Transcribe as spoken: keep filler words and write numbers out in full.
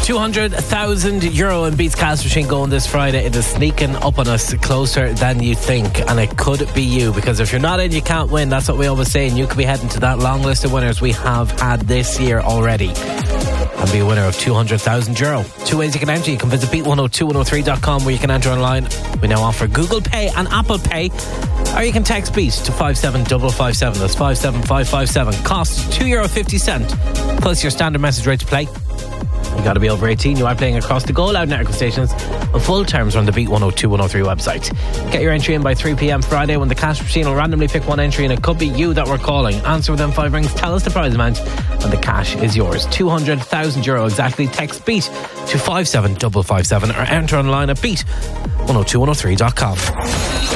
two hundred thousand euro in Beats Cash Machine going this Friday. It is sneaking up on us closer than you think, and it could be you, because if you're not in, you can't win. That's what we always say, and you could be heading to that long list of winners we have had this year already and be a winner of two hundred thousand euro. Two ways you can enter. You can visit beat one oh two one oh three dot com, where you can enter online. We now offer Google Pay and Apple Pay, or you can text BEAT to five seven five five seven. That's five seven five five seven. Cost two euro fifty plus your standard message rate to play. You got to be over eighteen. You are playing across the Go Loud network stations, and full terms are on the Beat one oh two one oh three website. Get your entry in by three p.m. Friday, when the cash machine will randomly pick one entry, and it could be you that we're calling. Answer within five rings, tell us the prize amount, and the cash is yours. two hundred thousand euro exactly. Text BEAT to five seven five five seven, or enter online at beat one oh two one oh three dot com.